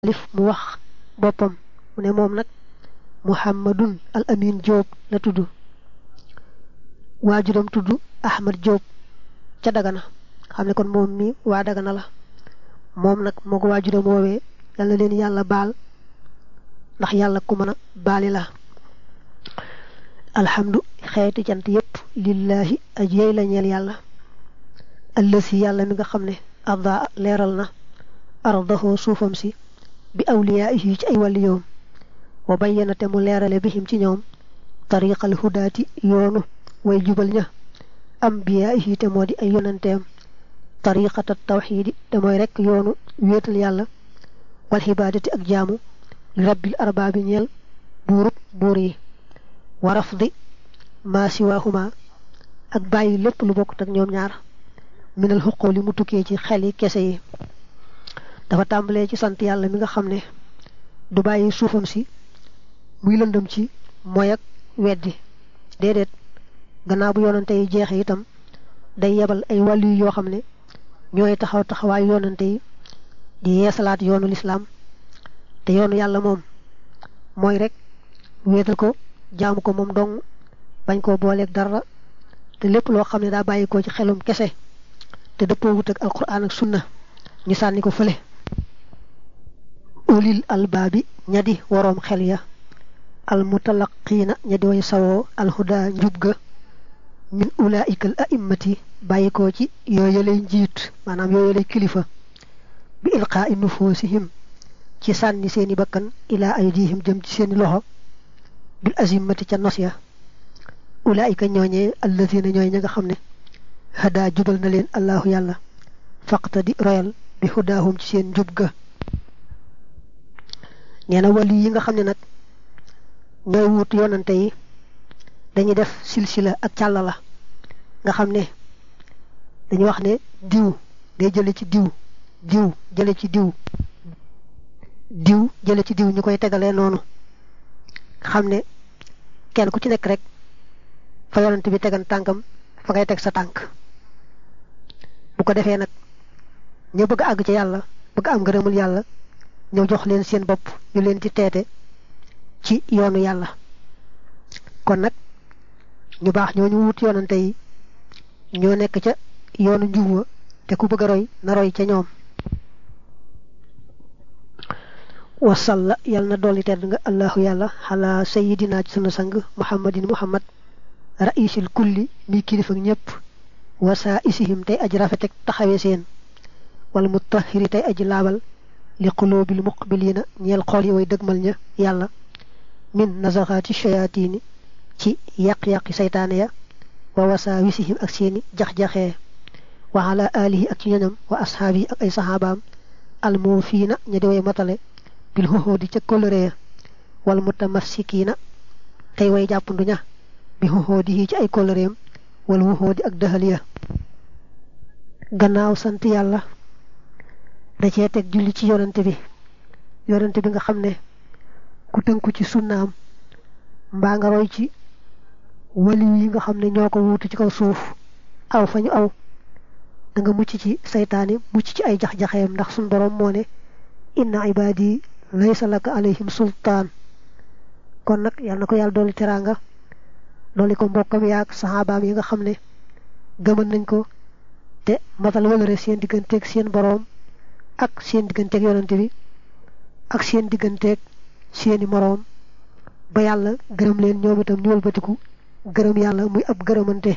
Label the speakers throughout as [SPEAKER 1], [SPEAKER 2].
[SPEAKER 1] lif mu wax boppam mu ne moom nag Muhammadun al Amin Diop la tudd waajuram tudd Ahmad Diop ca Dagana xam ne kon moom mi waa Dagana la moom nag moo ko waajuram woowee yal na leen yàlla baal ndax yàlla ku mën a baali la alhamdu xeeti cant yépp lillahi aj yey la ñeel yàlla allasi yàlla mi nga xam ne adda leeral na ardahu suufam si bi awliyaa'ihi ci ay waliyoom wa bayyana te mu leerale bihim ci ñoom tariqal hudaati yoonu way jubal ña ambiyaa'ihi te moo di ay yonanteem tariqata tawxiidi te mooy rekk yoonu wéetal yàlla wal xibaadati ak jaamu li rabbil arbaabi ñeel buur yi wa rafdi maa siwaahuma ak bàyyi lépp lu bokkut ak ñoom ñaar minal xuqooli mu tukkee ci xel yi kese yi dafa tàmbalee ci sant yàlla mi nga xam ne du bàyyi suufam si muy lëndëm ci mooy ak weddi déedéet gannaaw bu yonante yi jeexe itam day yebal ay wàllu yoo xam ne ñooy taxaw taxawaayu yonante yi di yeesalaat yoonu lislaam te yoonu yàlla moom mooy rek wéetal ko jaamu ko moom dong bañ koo booleeg dara te lépp loo xam ne daa bàyyi ko ci xelum kese te dëppoo wut ak alquran ak sunna ñu sànni ko fële ulil albaabi ñadi waroom xel ya almutalaqiina ñadi way sawoo alhuda njub ga min ulaika al a'immati bàyyi ko ci yooyalay njiit maanaam yooyalay kilifa bi ilqaa'i nufuusihim ci sànni seeni bakkan ilaa aydihim jëm ci seeni loxo bil azimmati ca nos ya ulaika ñooñee allazina ñooy ña nga xam ne hada jubal na leen allahu yàlla faqtadi royal bi hudaahum ci seen njub ga nee na wali yi nga xam ne nag ñooy wut yonante yi dañuy def silsila ak càlla la nga xam ne dañu wax ne diw day jële ci diw diw jële ci diw diw jële ci diw ñu koy tegalee noonu xam ne kenn ku ci nekk rek fa yonante bi tegan tànkam fa ngay teg sa tànk bu ko defee nag ñu bëgg àgg ci yàlla bëgg am ngërëmul yàlla ñëw jox leen seen bopp ñu leen di teete ci yoonu yàlla kon nag ñu baax ñooñu wut yonante yi ñoo nekk ca yoonu njub wa te ku bëgg a roy na roy ca ñoom wasalla yàlla na dolli tedd nga allahu yàlla xalaa sayidina ci sunu sang muhammadin muhammad raisil kulli mi kilifa ñëpp wasaa isihim tey aji rafetek taxawe seen wala mutahiri tey aji laabal li qulubil muqbilina ñeel xool yi way dëgmal ña yàlla min nazaxaati shayaatini ci yàq-yàqi saytaane ya wa wasaa wisihim ak seeni jax-jaxee wa ala alihi ak ci ñoñam wa ashaabi ak ay saxaabaam almuufiina ña di way matale bil xuxóodi ca kóllëre ya wal mutamassikiina tey way jàppandu ña bi xuxóodi yi ci ay kóllëreem wal wuxóodi ak dëxal ya gannaaw sant yàlla da cee teg julli ci yonante bi nga xam ne ku tënku ci sunnaam mbaa nga roy ci waliw yi nga xam ne ñoo ko wuutu ci kaw suuf aw fa ñu aw da nga mucc ci saytaani mucc ci ay jax-jaxeem ndax suñ boroom moo ne inna ibaadi laysa laka alayhim sultaan kon nag yàlla na ko yàlla dolli teraanga dolli ko mbokkam yaak saxaabaam yi nga xam ne gëmën nañ ko te matal walëre seen digganteeg seen boroom ak seen digganteeg yonante bi ak seen digganteeg seeni moroom ba yàlla gërëm leen ñoom itam ñu wëlbatiku gërëm yàlla muy ab gërëmante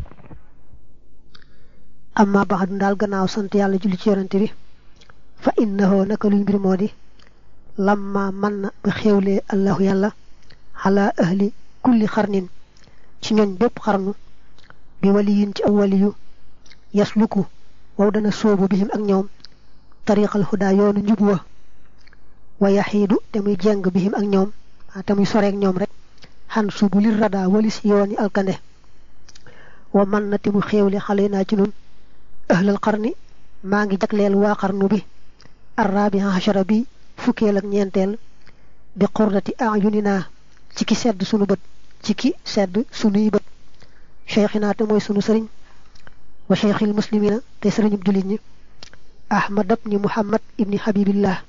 [SPEAKER 1] amma baxadu daal gannaaw sant yàlla julli ci yonante bi fa innahu naka luy mbir moo di lamma man na ba xewlee allahu yàlla xalaa ahli kulli xarnin ci ñooñ bépp xarnu bi waliyin ci aw waliyu yasluku wow dana sóobu bihim ak ñoom tariqal huda yoonu njub wa yaxiidu te muy jeng bihim ak ñoom te muy soreek ñoom rek xan subu lir rada walis yooni alkande wa man na te mu xéewle xale naa ci nun ahlal xarni maa ngi jagleel waa xarnu bi arrabi hachara bi fukkeel ak ñeenteel bi qurrati ayunina ci ki sedd sunu bët ci ki sedd sunuy bët cheikhina te mooy sunu sëriñ wa cheikhil muslimina te sëriñub jullit ñi ahmad ibni muhammad ibni habibillah